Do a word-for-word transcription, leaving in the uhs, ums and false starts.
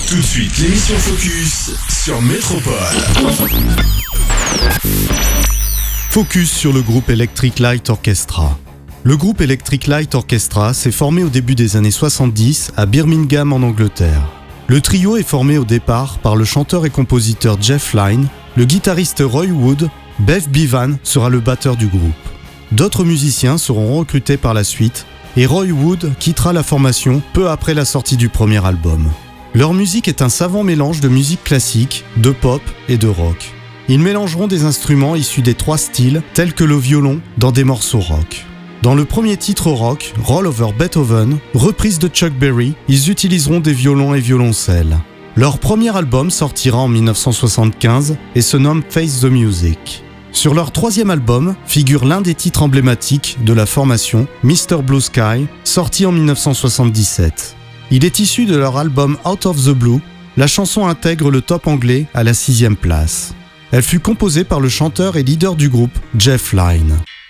Tout de suite, l'émission Focus sur Métropole. Focus sur le groupe Electric Light Orchestra. Le groupe Electric Light Orchestra s'est formé au début des années soixante-dix à Birmingham en Angleterre. Le trio est formé au départ par le chanteur et compositeur Jeff Lynne, le guitariste Roy Wood, Bev Bevan sera le batteur du groupe. D'autres musiciens seront recrutés par la suite et Roy Wood quittera la formation peu après la sortie du premier album. Leur musique est un savant mélange de musique classique, de pop et de rock. Ils mélangeront des instruments issus des trois styles, tels que le violon, dans des morceaux rock. Dans le premier titre rock, Roll Over Beethoven, reprise de Chuck Berry, ils utiliseront des violons et violoncelles. Leur premier album sortira en dix-neuf cent soixante-quinze et se nomme Face the Music. Sur leur troisième album figure l'un des titres emblématiques de la formation, mister Blue Sky, sorti en dix-neuf cent soixante-dix-sept. Il est issu de leur album Out of the Blue. La chanson intègre le top anglais à la sixième place. Elle fut composée par le chanteur et leader du groupe, Jeff Lynne.